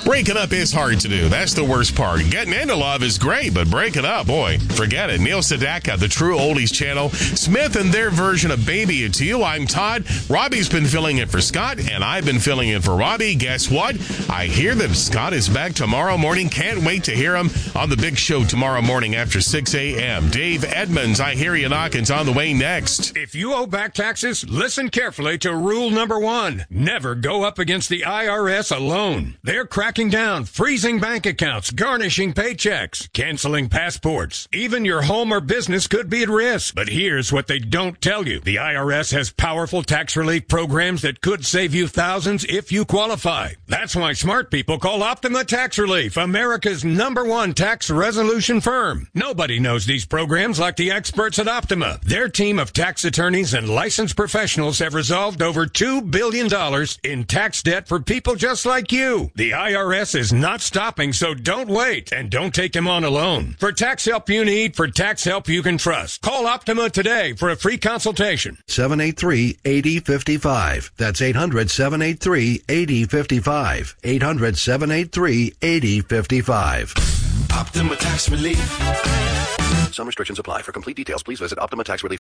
Breaking up is hard to do. That's the worst part. Getting into love is great, but breaking up, boy, forget it. Neil Sedaka, the True Oldies Channel. Smith and their version of Baby It's You. I'm Todd. Robbie's been filling in for Scott, and I've been filling in for Robbie. Guess what? I hear that Scott is back tomorrow morning. Can't wait to hear him on the big show tomorrow morning after 6 a.m. Dave Edmonds, I hear you knocking's on the way next. If you owe back taxes, listen carefully to rule number 1. Never go up against the IRS alone. They're cracking down, freezing bank accounts, garnishing paychecks, canceling passports. Even your home or business could be at risk. But here's what they don't tell you. The IRS has powerful tax relief programs that could save you thousands if you qualify. That's why smart people call Optima Tax Relief, America's #1 tax resolution firm. Nobody knows these programs like the experts at Optima. Their team of tax attorneys and licensed professionals have resolved over $2 billion in tax debt for people just like you. The IRS is not stopping, so don't wait. And don't take them on alone. For tax help you need, for tax help you can trust, call Optima today for a free consultation. 783-8055. That's 800-783-8055. 800-783-8055. Optima Tax Relief. Some restrictions apply. For complete details, please visit OptimaTaxRelief.com.